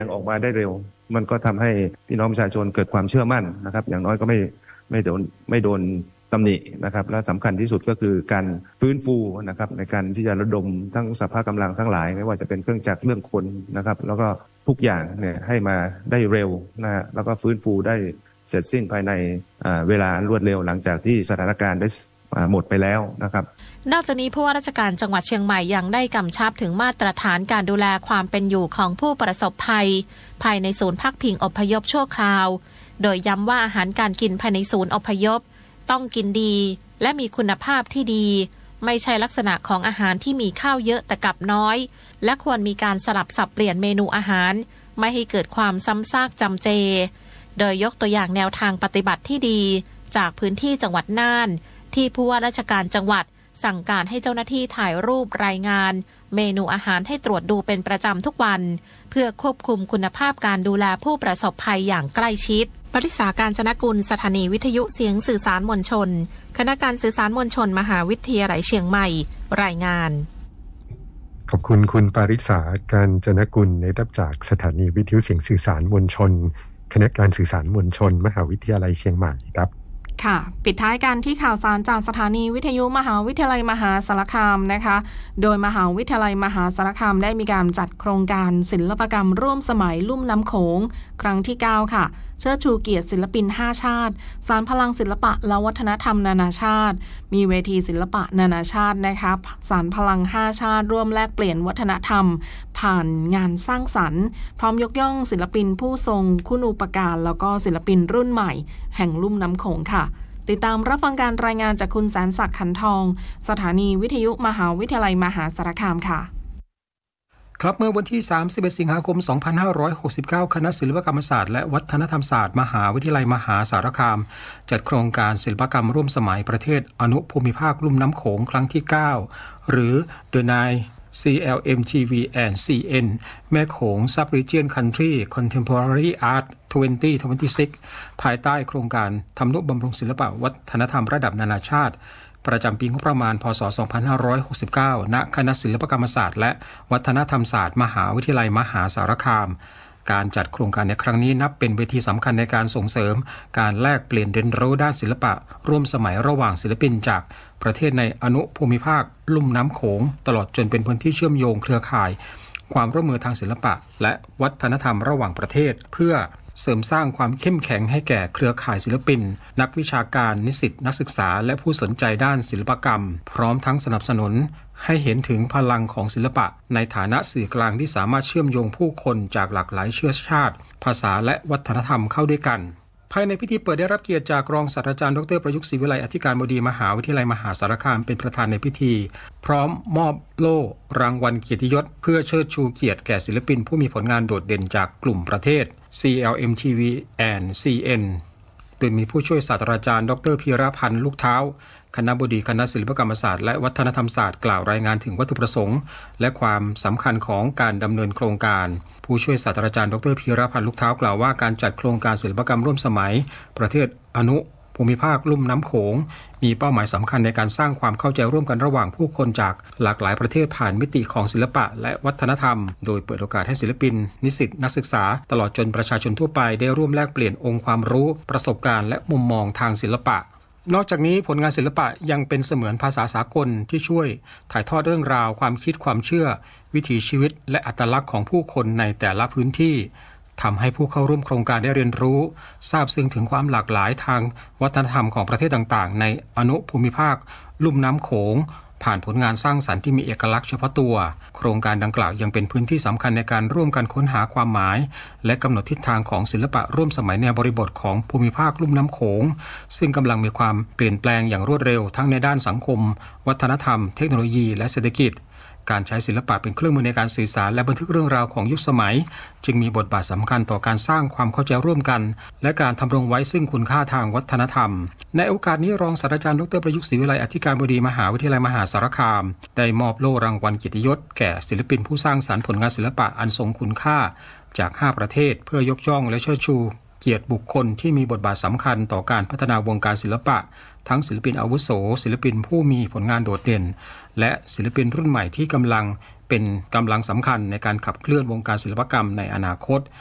ออกมาได้เร็วมันก็ทำให้พี่น้องประชาชนเกิดความเชื่อมั่นนะครับอย่างน้อยก็ไม่โดนตำหนินะครับและสำคัญที่สุดก็คือการฟื้นฟูนะครับในการที่จะระดมทั้งสภาพกำลังทั้งหลายไม่ว่าจะเป็นเครื่องจักรเรื่องคนนะครับแล้วก็ทุกอย่างเนี่ยให้มาได้เร็วนะแล้วก็ฟื้นฟูได้เสร็จสิ้นภายในเวลารวดเร็วหลังจากที่สถานการณ์ได้หมดไปแล้วนะครับนอกจากนี้ผู้ว่าราชการจังหวัดเชียงใหม่ยังได้กำชับถึงมาตรฐานการดูแลความเป็นอยู่ของผู้ประสบภัยภายในศูนย์พักพิงอพยพชั่วคราวโดยย้ำว่าอาหารการกินภายในศูนย์อพยพต้องกินดีและมีคุณภาพที่ดีไม่ใช่ลักษณะของอาหารที่มีข้าวเยอะแต่กับน้อยและควรมีการสลับสับเปลี่ยนเมนูอาหารไม่ให้เกิดความซ้ำซากจำเจโดยยกตัวอย่างแนวทางปฏิบัติที่ดีจากพื้นที่จังหวัดน่านที่ผู้ว่าราชการจังหวัดสั่งการให้เจ้าหน้าที่ถ่ายรูปรายงานเมนูอาหารให้ตรวจดูเป็นประจำทุกวันเพื่อควบคุมคุณภาพการดูแลผู้ประสบภัยอย่างใกล้ชิดปริษาการจนกุลสถานีวิทยุเสียงสื่อสารมวลชนคณะการสื่อสารมวลชนมหาวิทยาลัยเชียงใหม่รายงานขอบคุณคุณปริษาการจนกุลนะครับจากสถานีวิทยุเสียงสื่อสารมวลชนคณะการสื่อสารมวลชนมหาวิทยาลัยเชียงใหม่ครับค่ะปิดท้ายกันที่ข่าวสารจากสถานีวิทยุมหาวิทยาลัยมหาสารคามนะคะโดยมหาวิทยาลัยมหาสารคามได้มีการจัดโครงการศิลปกรรมร่วมสมัยลุ่มน้ำโขงครั้งที่9ค่ะเชิดชูเกียรติศิลปิน5ชาติสานพลังศิลปะและวัฒนธรรมนานาชาติมีเวทีศิลปะนานาชาตินะคะสานพลัง5ชาติร่วมแลกเปลี่ยนวัฒนธรรมผ่านงานสร้างสรรค์พร้อมยกย่องศิลปินผู้ทรงคุณูปการแล้วก็ศิลปินรุ่นใหม่แห่งลุ่มน้ำโขงค่ะติดตามรับฟังการรายงานจากคุณแสนศักดิ์ขันทองสถานีวิทยุมหาวิทยาลัยมหาสารคามค่ะครับเมื่อวันที่31สิงหาคม2569คณะศิลปกรรมศาสตร์และวัฒนธรรมศาสตร์มหาวิทยาลัยมหาสารคามจัดโครงการศิลปกรรมร่วมสมัยประเทศอนุภูมิภาคลุ่มน้ำโขงครั้งที่9หรือ The Nile CLMTV and CN แม่โขง Sub-Region Country Contemporary Art 2026 ภายใต้โครงการทำนุบำรุงศิลปะวัฒนธรรมระดับนานาชาติประจำปีงบประมาณพ.ศ. 2569 ณ คณะศิลปกรรมศาสตร์และวัฒนธรรมศาสตร์มหาวิทยาลัยมหาสารคามการจัดโครงการในครั้งนี้นับเป็นเวทีสำคัญในการส่งเสริมการแลกเปลี่ยนเรียนรู้ด้านศิลปะร่วมสมัยระหว่างศิลปินจากประเทศในอนุภูมิภาคลุ่มน้ำโขงตลอดจนเป็นพื้นที่เชื่อมโยงเครือข่ายความร่วมมือทางศิลปะและวัฒนธรรมระหว่างประเทศเพื่อเสริมสร้างความเข้มแข็งให้แก่เครือข่ายศิลปินนักวิชาการนิสิตนักศึกษาและผู้สนใจด้านศิลปกรรมพร้อมทั้งสนับสนุนให้เห็นถึงพลังของศิลปะในฐานะสื่อกลางที่สามารถเชื่อมโยงผู้คนจากหลากหลายเชื้อชาติภาษาและวัฒนธรรมเข้าด้วยกันภายในพิธีเปิดได้รับเกียรติจากรองศาสตราจารย์ดร.ประยุกต์ศรีวิไลอธิการบดีมหาวิทยาลัยมหาสารคามเป็นประธานในพิธีพร้อมมอบโล่รางวัลเกียรติยศเพื่อเชิดชูเกียรติแก่ศิลปินผู้มีผลงานโดดเด่นจากกลุ่มประเทศ CLMTV and CN โดยมีผู้ช่วยศาสตราจารย์ดร.พีรพันธ์ลูกเท้าคณบดีคณะศิลปกรรมศาสตร์และวัฒนธรรมศาสตร์กล่าวรายงานถึงวัตถุประสงค์และความสำคัญของการดำเนินโครงการผู้ช่วยศาสตราจารย์ดร.พีรพันธ์ลูกเท้ากล่าวว่าการจัดโครงการศิลปกรรมร่วมสมัยประเทศอนุภูมิภาคลุ่มน้ำโขงมีเป้าหมายสำคัญในการสร้างความเข้าใจร่วมกันระหว่างผู้คนจากหลากหลายประเทศผ่านมิติของศิลปะและวัฒนธรรมโดยเปิดโอกาสให้ศิลปินนิสิตนักศึกษาตลอดจนประชาชนทั่วไปได้ร่วมแลกเปลี่ยนองค์ความรู้ประสบการณ์และมุมมองทางศิลปะนอกจากนี้ผลงานศิลปะยังเป็นเสมือนภาษาสากลที่ช่วยถ่ายทอดเรื่องราวความคิดความเชื่อวิถีชีวิตและอัตลักษณ์ของผู้คนในแต่ละพื้นที่ทำให้ผู้เข้าร่วมโครงการได้เรียนรู้ทราบซึ้งถึงความหลากหลายทางวัฒนธรรมของประเทศต่างๆในอนุภูมิภาคลุ่มน้ำโขงผ่านผลงานสร้างสรรค์ที่มีเอกลักษณ์เฉพาะตัวโครงการดังกล่าวยังเป็นพื้นที่สำคัญในการร่วมกันค้นหาความหมายและกำหนดทิศทางของศิลปะร่วมสมัยในบริบทของภูมิภาคลุ่มน้ำโขงซึ่งกำลังมีความเปลี่ยนแปลงอย่างรวดเร็วทั้งในด้านสังคมวัฒนธรรมเทคโนโลยีและเศรษฐกิจการใช้ศิลปะเป็นเครื่องมือในการสื่อสารและบันทึกเรื่องราวของยุคสมัยจึงมีบทบาทสำคัญต่อการสร้างความเข้าใจร่วมกันและการทำรงไว้ซึ่งคุณค่าทางวัฒนธรรมในโอกาสนี้รองศาสตราจารย์ดร.ประยุกต์ศรีวิไลอธิการบดีมหาวิทยาลัยมหาสารคามได้มอบโล่รางวัลเกียรติยศแก่ศิลปินผู้สร้างสรรค์ผลงานศิลปะอันทรงคุณค่าจาก5ประเทศเพื่อยกย่องและเชิดชูเกียรติบุคคลที่มีบทบาทสำคัญต่อการพัฒนาวงการศิลปะทั้งศิลปินอาวุโสศิลปินผู้มีผลงานโดดเด่นและศิลปินรุ่นใหม่ที่กำลังเป็นกำลังสำคัญในการขับเคลื่อนวงการศิลปกรรมในอนาคต